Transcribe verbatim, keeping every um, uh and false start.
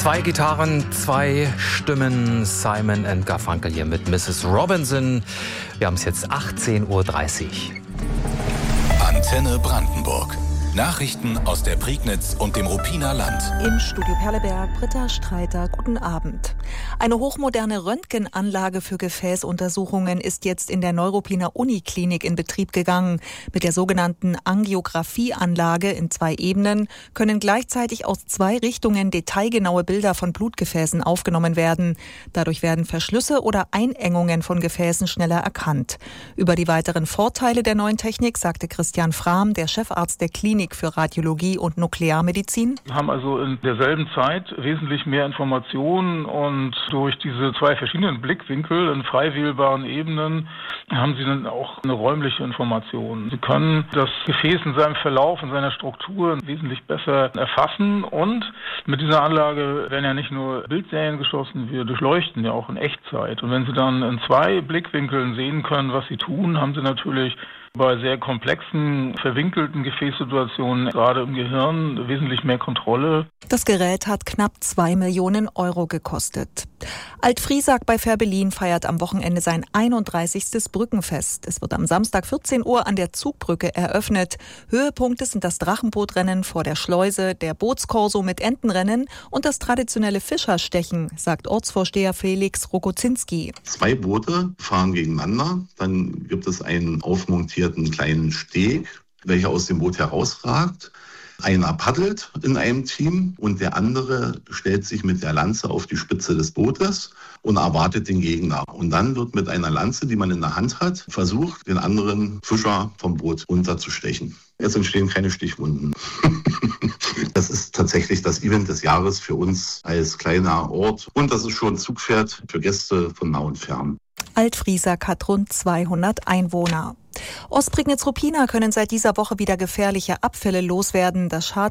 Zwei Gitarren, zwei Stimmen. Simon and Garfunkel hier mit Misses Robinson. Wir haben es jetzt achtzehn Uhr dreißig. Antenne Brandenburg. Nachrichten aus der Prignitz und dem Ruppiner Land. Im Studio Perleberg, Britta Streiter, guten Abend. Eine hochmoderne Röntgenanlage für Gefäßuntersuchungen ist jetzt in der Neuruppiner Uniklinik in Betrieb gegangen. Mit der sogenannten Angiografieanlage in zwei Ebenen können gleichzeitig aus zwei Richtungen detailgenaue Bilder von Blutgefäßen aufgenommen werden. Dadurch werden Verschlüsse oder Einengungen von Gefäßen schneller erkannt. Über die weiteren Vorteile der neuen Technik sagte Christian Frahm, der Chefarzt der Klinik für Radiologie und Nuklearmedizin. Wir haben also in derselben Zeit wesentlich mehr Informationen und durch diese zwei verschiedenen Blickwinkel in frei wählbaren Ebenen haben Sie dann auch eine räumliche Information. Sie können das Gefäß in seinem Verlauf, in seiner Struktur wesentlich besser erfassen und mit dieser Anlage werden ja nicht nur Bildserien geschossen, wir durchleuchten ja auch in Echtzeit. Und wenn Sie dann in zwei Blickwinkeln sehen können, was Sie tun, haben Sie natürlich bei sehr komplexen, verwinkelten Gefäßsituationen, gerade im Gehirn, wesentlich mehr Kontrolle. Das Gerät hat knapp zwei Millionen Euro gekostet. Alt-Friesack bei Fährberlin feiert am Wochenende sein einunddreißigstes Brückenfest. Es wird am Samstag vierzehn Uhr an der Zugbrücke eröffnet. Höhepunkte sind das Drachenbootrennen vor der Schleuse, der Bootskorso mit Entenrennen und das traditionelle Fischerstechen, sagt Ortsvorsteher Felix Rogozinski. Zwei Boote fahren gegeneinander, dann gibt es einen aufmontierten kleinen Steg, welcher aus dem Boot herausragt. Einer paddelt in einem Team und der andere stellt sich mit der Lanze auf die Spitze des Bootes und erwartet den Gegner. Und dann wird mit einer Lanze, die man in der Hand hat, versucht, den anderen Fischer vom Boot runterzustechen. Jetzt entstehen keine Stichwunden. Das ist tatsächlich das Event des Jahres für uns als kleiner Ort. Und das ist schon ein Zugpferd für Gäste von nah und fern. Alt-Friesack hat rund zweihundert Einwohner. Ostprignitz-Ruppiner können seit dieser Woche wieder gefährliche Abfälle loswerden. Das Schad